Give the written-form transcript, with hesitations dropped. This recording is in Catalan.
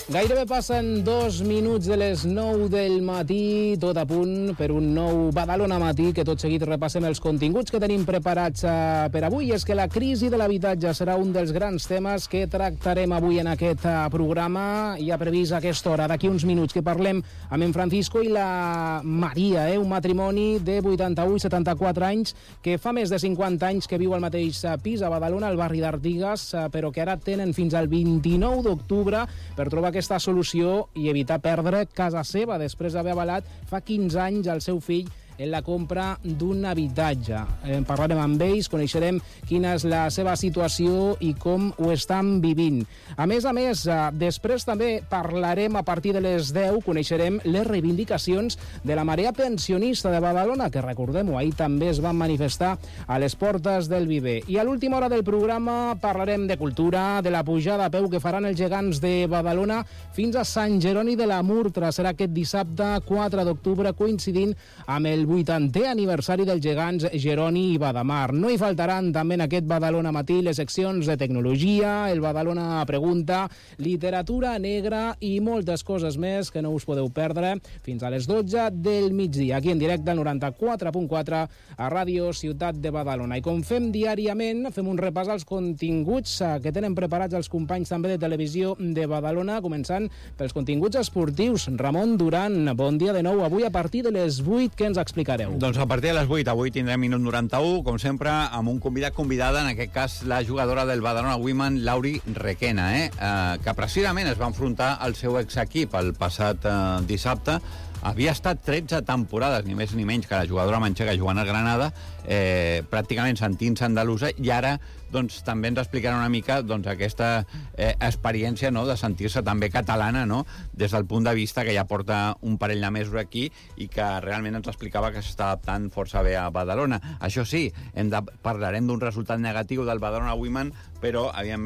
Gairebé passen 2 minuts de les 9 del matí, tot a punt per un nou Badalona Matí, que tot seguit repassem els continguts que tenim preparats per avui. És que la crisi de l'habitatge serà un dels grans temes que tractarem avui en aquest programa. Hi ha previst a aquesta hora, d'aquí uns minuts, que parlem amb en Francisco i la Maria, un matrimoni de 81 i 74 anys, que fa més de 50 anys que viu al mateix pis a Badalona, al barri d'Artigas, però que ara tenen fins al 29 d'octubre per trobar aquesta solució i evitar perdre casa seva després d'haver avalat fa 15 anys al seu fill en la compra d'un habitatge. Parlarem amb ells, coneixerem quina és la seva situació i com ho estan vivint. A més, després també parlarem a partir de les 10, coneixerem les reivindicacions de la marea pensionista de Badalona, que recordem-ho, ahir també es van manifestar a les portes del Viver. I a l'última hora del programa parlarem de cultura, de la pujada a peu que faran els gegants de Badalona fins a Sant Jeroni de la Murtra. Serà aquest dissabte 4 d'octubre, coincidint amb el 80è aniversari dels gegants Jeroni i Badamar. No hi faltaran també en aquest Badalona Matí les seccions de tecnologia, el Badalona Pregunta, literatura negra i moltes coses més que no us podeu perdre fins a les 12 del migdia, aquí en directe al 94.4 a Ràdio Ciutat de Badalona. I com fem diàriament, fem un repàs als continguts que tenen preparats els companys també de Televisió de Badalona, començant pels continguts esportius. Ramon Duran, bon dia de nou. Avui a partir de les 8, què ens explicareu? Doncs a partir de les 8, avui tindrem minut 91, com sempre, amb un convidada, en aquest cas la jugadora del Badalona Women, Lauri Requena, que precisament es va enfrontar al seu exequip el passat dissabte. Havia estat 13 temporades, ni més ni menys, que la jugadora manxega jugant al Granada, pràcticament sentint-se andalusa, i ara doncs, també ens explicarà una mica doncs, aquesta experiència, no?, de sentir-se també catalana, no?, des del punt de vista que ja porta un parell de mesos aquí i que realment ens explicava que s'està adaptant força bé a Badalona. Això sí, parlarem d'un resultat negatiu del Badalona Women, però evidentment